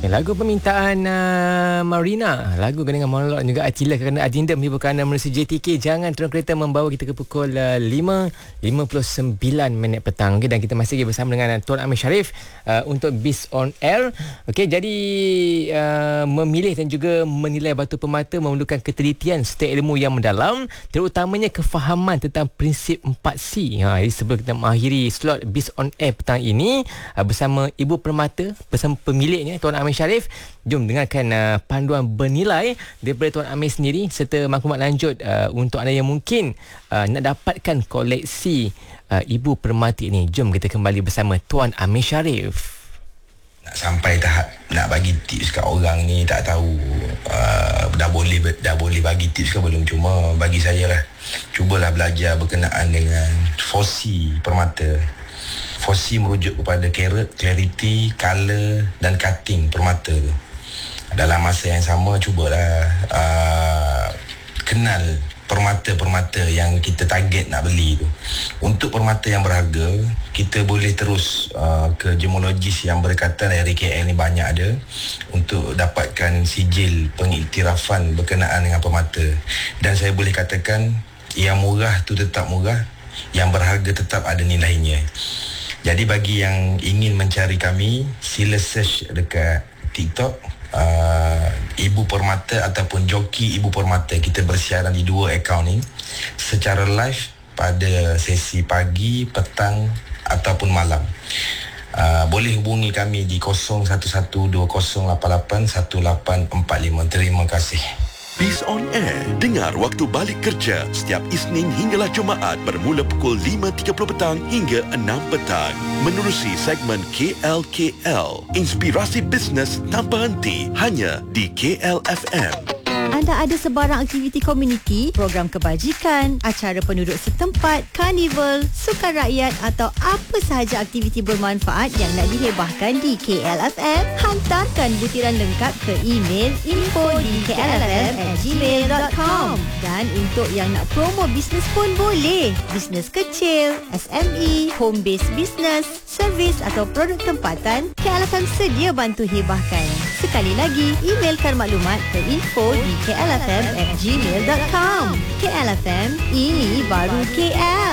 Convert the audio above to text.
Lagu permintaan Marina, lagu dengan monolog dan juga Atila kerana Adinda menghiburkan anda melalui JTK. Jangan turun kereta membawa kita ke pukul 5.59 minit petang. Okay, dan kita masih lagi bersama dengan Tuan Amir Sharif untuk Biz on Air. Okay, jadi memilih dan juga menilai batu permata memerlukan ketelitian serta ilmu yang mendalam, terutamanya kefahaman tentang prinsip 4C. Jadi sebelum kita mengakhiri slot Biz on Air petang ini bersama Ibu Permata, bersama pemiliknya Tuan Amir Sharif, jom dengarkan panduan bernilai daripada Tuan Amir sendiri serta maklumat lanjut untuk anda yang mungkin nak dapatkan koleksi Ibu Permata ini. Jom kita kembali bersama Tuan Amir Sharif. Nak sampai tahap nak bagi tips kat orang ni tak tahu dah boleh bagi tips ke belum. Cuma bagi saya lah, cubalah belajar berkenaan dengan 4C permata. 4C merujuk kepada clarity, color dan cutting permata tu. Dalam masa yang sama, cubalah kenal permata-permata yang kita target nak beli tu. Untuk permata yang berharga, kita boleh terus ke gemologis yang berdekatan. Dari KL ni banyak ada, untuk dapatkan sijil pengiktirafan berkenaan dengan permata. Dan saya boleh katakan, yang murah tu tetap murah, yang berharga tetap ada nilainya. Jadi bagi yang ingin mencari kami, sila search dekat TikTok Ibu Permata ataupun Joki Ibu Permata. Kita bersiaran di dua akaun ni secara live pada sesi pagi, petang ataupun malam. Boleh hubungi kami di 0112088145. Terima kasih. Biz on Air, dengar waktu balik kerja setiap Isnin hinggalah Jumaat bermula pukul 5.30 petang hingga 6 petang. Menerusi segmen KL, inspirasi bisnes tanpa henti, hanya di KL FM. Anda ada sebarang aktiviti komuniti, program kebajikan, acara penduduk setempat, karnival, sukan rakyat atau apa sahaja aktiviti bermanfaat yang nak dihebahkan di KLFM? Hantarkan butiran lengkap ke email info@klfm@gmail.com. Dan untuk yang nak promo bisnes pun boleh. Bisnes kecil, SME, home based business, servis atau produk tempatan, KLFM sedia bantu hebahkan. Sekali lagi, emailkan maklumat ke info@klfm@gmail.com. KLFM, ini baru KL.